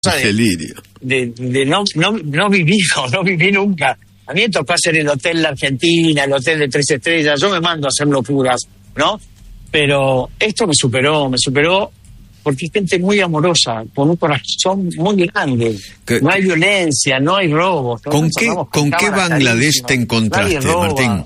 Delirio. No viví nunca. A mí me tocó hacer el Hotel La Argentina, el Hotel de 3 estrellas. Yo me mando a hacer locuras, ¿no? Pero esto me superó porque es gente muy amorosa, con un corazón muy grande. No hay violencia, no hay robos. ¿Con qué Bangladesh te encontraste, Martín?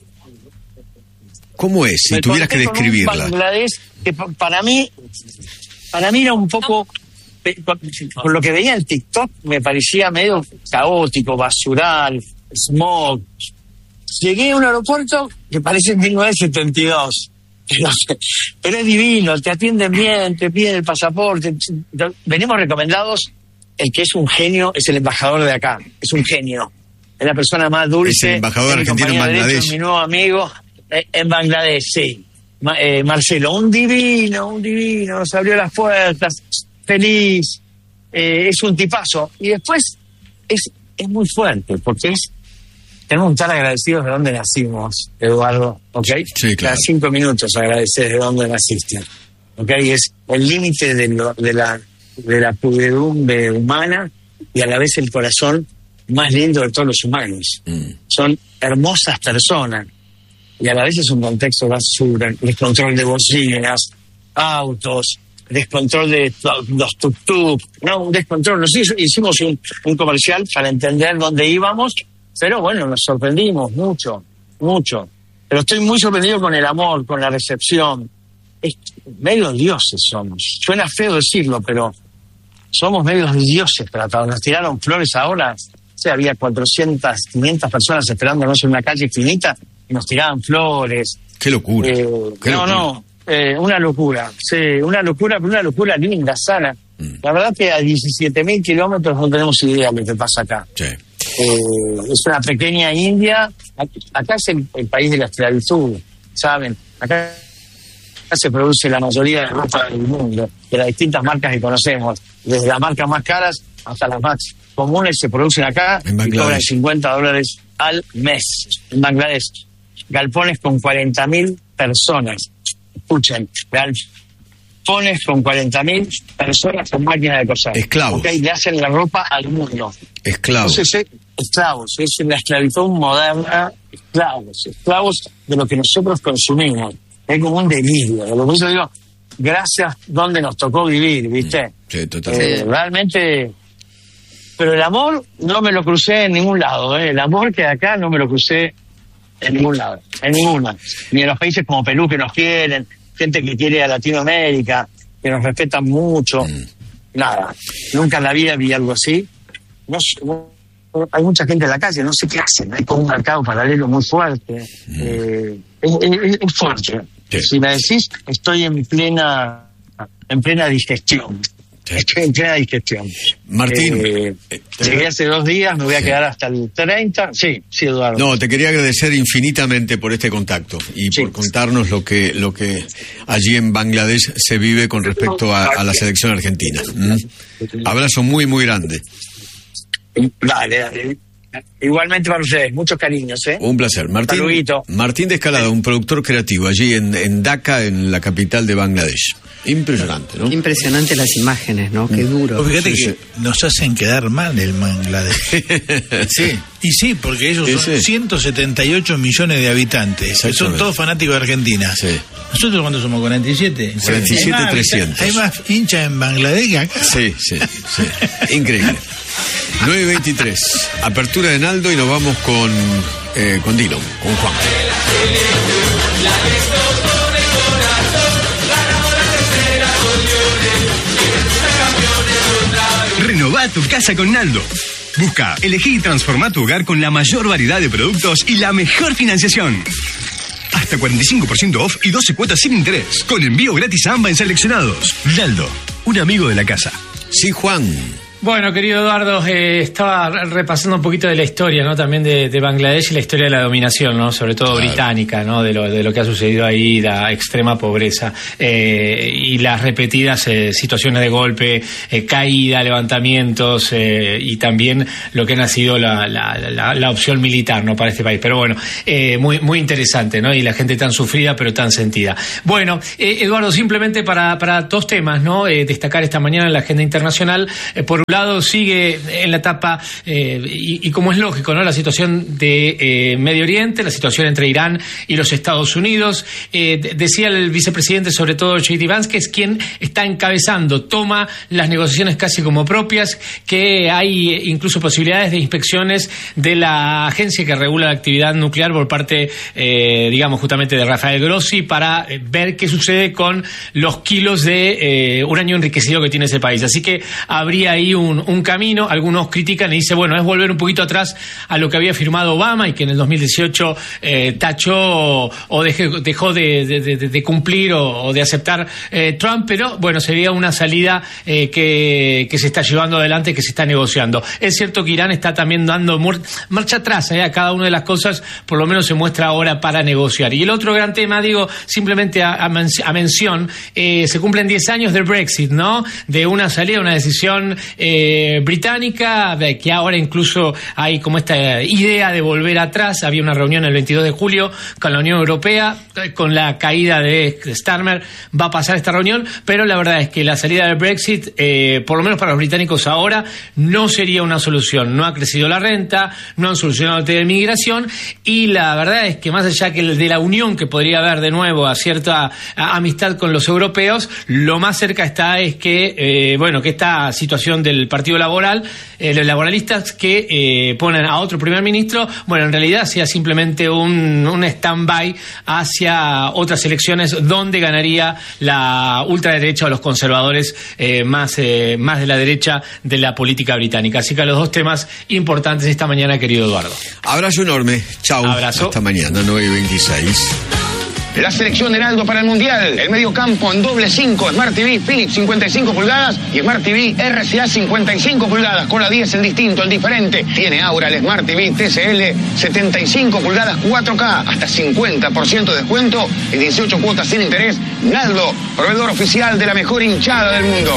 ¿Cómo es? Si tuvieras que describirla. Bangladesh que para mí era un poco, por lo que veía en TikTok, me parecía medio caótico, basural, smog. Llegué a un aeropuerto que parece 1972. Pero es divino, te atienden bien, te piden el pasaporte. Venimos recomendados. El que es un genio es el embajador de acá. Es un genio. Es la persona más dulce. Es el embajador argentino en Bangladesh. Mi nuevo amigo en Bangladesh, sí. Marcelo, un divino, nos abrió las puertas, feliz. Es un tipazo. Y después es muy fuerte, porque tenemos que estar agradecidos de dónde nacimos, Eduardo, ¿ok? Sí, claro. Cada 5 minutos agradecer de dónde naciste, ¿ok? Es el límite de la pudredumbre humana y a la vez el corazón más lindo de todos los humanos. Son hermosas personas y a la vez es un contexto de basura, descontrol de bocinas, autos, descontrol de los tuk-tuk, no, un descontrol. Hicimos un comercial para entender dónde íbamos. Pero bueno, nos sorprendimos mucho. Pero estoy muy sorprendido con el amor, con la recepción. Medios dioses somos. Suena feo decirlo, pero somos medios dioses tratados. Nos tiraron flores ahora. O sea, había 400, 500 personas esperándonos en una calle infinita y nos tiraban flores. ¡Qué locura! Una locura. Sí, una locura, pero una locura linda, sana. La verdad que a 17.000 kilómetros no tenemos idea de lo que pasa acá. Sí. Es una pequeña India. Acá es el país de la esclavitud, ¿saben? Acá se produce la mayoría de la ropa del mundo, de las distintas marcas que conocemos, desde las marcas más caras hasta las más comunes se producen acá y cobran $50 al mes en Bangladesh. Galpones con 40.000 personas. Escuchen, galpones con 40.000 personas con máquinas de coser. Esclavos. Okay, le hacen la ropa al mundo. Esclavos. Entonces, esclavos, es la esclavitud moderna, esclavos de lo que nosotros consumimos. Es como un delirio. Por eso digo, gracias donde nos tocó vivir, ¿viste? Sí, totalmente. Realmente. Pero el amor no me lo crucé en ningún lado, ¿eh? El amor que acá no me lo crucé en ningún lado, en ninguna. Ni en los países como Perú que nos quieren, gente que quiere a Latinoamérica, que nos respetan mucho. Nada, nunca en la vida vi algo así. Hay mucha gente en la calle, no sé qué hacen, hay como un mercado paralelo muy fuerte. Es fuerte. Sí. Si me decís, estoy en plena digestión. Estoy en plena digestión. Martín, llegué hace 2 días, me voy a quedar hasta el 30. Sí, Eduardo. No, te quería agradecer infinitamente por este contacto y por contarnos lo que allí en Bangladesh se vive con respecto a la selección argentina. Abrazo muy, muy grande. Dale. Igualmente para ustedes, muchos cariños, ¿eh? Un placer. Martín de Escalada, un productor creativo allí en Dhaka, en la capital de Bangladesh. Impresionante, ¿no? Impresionante las imágenes, ¿no? Qué duro. Pues fíjate que nos hacen quedar mal el Bangladesh. Sí. Y sí, porque ellos son 178 millones de habitantes. Son todos fanáticos de Argentina. Sí. ¿Nosotros cuántos somos? 47. 47.300. Hay más hinchas en Bangladesh que acá. Sí. Increíble. 9:23. Apertura de Naldo y nos vamos con Dylan, con Juan. Renová tu casa con Naldo. Busca, elegí y transformá tu hogar con la mayor variedad de productos y la mejor financiación. Hasta 45% off y 12 cuotas sin interés. Con envío gratis a AMBA en seleccionados. Naldo, un amigo de la casa. Sí, Juan. Bueno, querido Eduardo, estaba repasando un poquito de la historia, ¿no? También de Bangladesh y la historia de la dominación, ¿no? Sobre todo británica, ¿no? De lo que ha sucedido ahí, la extrema pobreza y las repetidas situaciones de golpe, caída, levantamientos y también lo que ha sido la opción militar, ¿no? Para este país. Pero bueno, muy interesante, ¿no? Y la gente tan sufrida pero tan sentida. Bueno, Eduardo, simplemente para dos temas, ¿no? Destacar esta mañana en la agenda internacional. Por un lado, sigue en la etapa, y como es lógico, ¿no? La situación de Medio Oriente, la situación entre Irán y los Estados Unidos. Decía el vicepresidente, sobre todo J.D. Vance, que es quien está encabezando, toma las negociaciones casi como propias, que hay incluso posibilidades de inspecciones de la agencia que regula la actividad nuclear por parte, digamos, justamente de Rafael Grossi, para ver qué sucede con los kilos de uranio enriquecido que tiene ese país. Así que habría ahí un camino. Algunos critican y dicen, bueno, es volver un poquito atrás a lo que había firmado Obama y que en el 2018 tachó o dejó de cumplir o de aceptar Trump, pero bueno, sería una salida que se está llevando adelante, que se está negociando. Es cierto que Irán está también dando marcha atrás a cada una de las cosas, por lo menos se muestra ahora para negociar. Y el otro gran tema, digo, simplemente a mención, se cumplen 10 años del Brexit, ¿no? De una salida, una decisión británica, que ahora incluso hay como esta idea de volver atrás. Había una reunión el 22 de julio con la Unión Europea, con la caída de Starmer va a pasar esta reunión, pero la verdad es que la salida del Brexit, por lo menos para los británicos ahora, no sería una solución. No ha crecido la renta, no han solucionado el tema de migración, y la verdad es que más allá que de la unión que podría haber de nuevo a cierta amistad con los europeos, lo más cerca está es que, bueno, que esta situación del Partido Laboral, los laboralistas que ponen a otro primer ministro, bueno, en realidad sea simplemente un stand-by hacia otras elecciones donde ganaría la ultraderecha o los conservadores más de la derecha de la política británica. Así que los dos temas importantes esta mañana, querido Eduardo. Abrazo enorme. Chau. Abrazo. Hasta mañana, 9:26. La selección Heraldo para el Mundial. El medio campo en doble 5. Smart TV Philips 55 pulgadas y Smart TV RCA 55 pulgadas. Con la 10 el distinto, el diferente. Tiene ahora el Smart TV TCL 75 pulgadas 4K. Hasta 50% de descuento y 18 cuotas sin interés. Naldo, proveedor oficial de la mejor hinchada del mundo.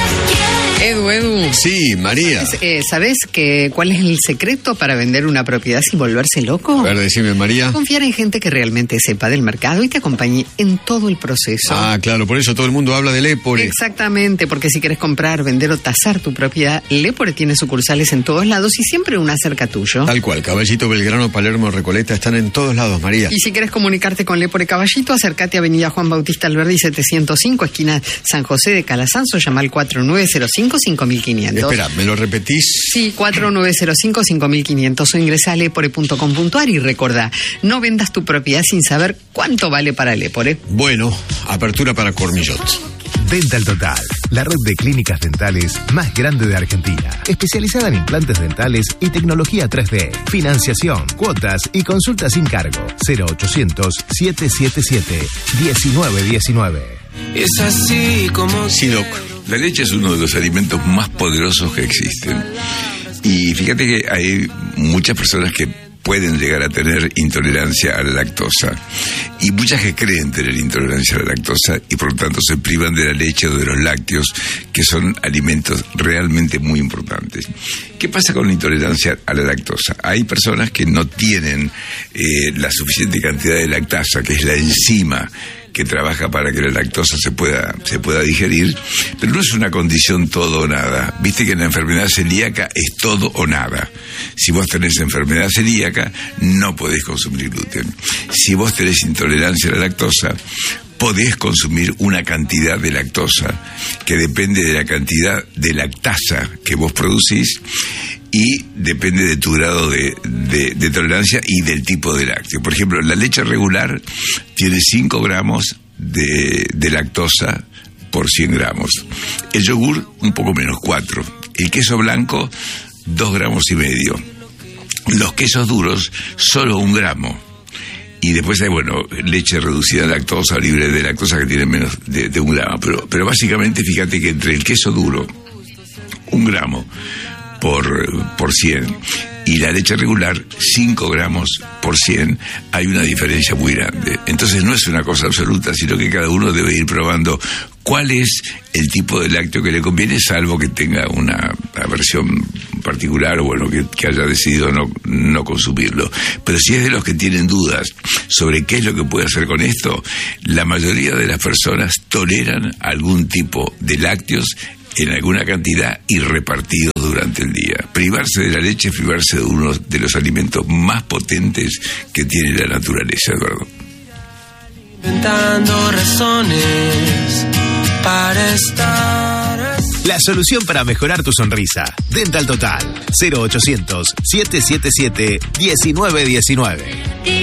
Edu. Sí, María. ¿Sabes cuál es el secreto para vender una propiedad sin volverse loco? A ver, decime, María. Confiar en gente que realmente sepa del mercado y te acompañe en todo el proceso. Ah, claro, por eso todo el mundo habla de Lepore. Exactamente, porque si quieres comprar, vender o tasar tu propiedad, Lepore tiene sucursales en todos lados y siempre una cerca tuyo. Tal cual, Caballito, Belgrano, Palermo, Recoleta, están en todos lados, María. Y si quieres comunicarte con Lepore Caballito, acércate a Avenida Juan Bautista Alberdi 705, esquina San José de Calasanzo, llama al 4905-5500. Espera, ¿me lo repetís? Sí, 4905-5500 o ingresa a lepore.com.ar y recordá, no vendas tu propiedad sin saber cuánto vale para Lepore. Bueno, apertura para Cormillot. Dental Total, la red de clínicas dentales más grande de Argentina, especializada en implantes dentales y tecnología 3D, financiación, cuotas y consultas sin cargo. 0800-777-1919. Es así como... Sí, Doc. La leche es uno de los alimentos más poderosos que existen. Y fíjate que hay muchas personas que pueden llegar a tener intolerancia a la lactosa. Y muchas que creen tener intolerancia a la lactosa y por lo tanto se privan de la leche o de los lácteos, que son alimentos realmente muy importantes. ¿Qué pasa con la intolerancia a la lactosa? Hay personas que no tienen la suficiente cantidad de lactasa, que es la enzima que trabaja para que la lactosa se pueda digerir, pero no es una condición todo o nada. Viste que en la enfermedad celíaca es todo o nada. Si vos tenés enfermedad celíaca, no podés consumir gluten. Si vos tenés intolerancia a la lactosa, podés consumir una cantidad de lactosa que depende de la cantidad de lactasa que vos producís y depende de tu grado de tolerancia y del tipo de lácteo. Por ejemplo, la leche regular tiene 5 gramos de lactosa por 100 gramos. El yogur, un poco menos, 4. El queso blanco, 2,5 gramos. Los quesos duros, solo 1 gramo. Y después hay, leche reducida de lactosa, libre de lactosa, que tiene menos de 1 gramo. Pero básicamente, fíjate que entre el queso duro 1 gramo por 100, y la leche regular 5 gramos por 100, hay una diferencia muy grande. Entonces no es una cosa absoluta, sino que cada uno debe ir probando cuál es el tipo de lácteo que le conviene, salvo que tenga una aversión particular o bueno, que haya decidido no consumirlo. Pero si es de los que tienen dudas sobre qué es lo que puede hacer con esto, la mayoría de las personas toleran algún tipo de lácteos en alguna cantidad y repartidos durante el día. Privarse de la leche es privarse de uno de los alimentos más potentes que tiene la naturaleza, Eduardo. Inventando razones para estar. La solución para mejorar tu sonrisa. Dental Total. 0800-777-1919.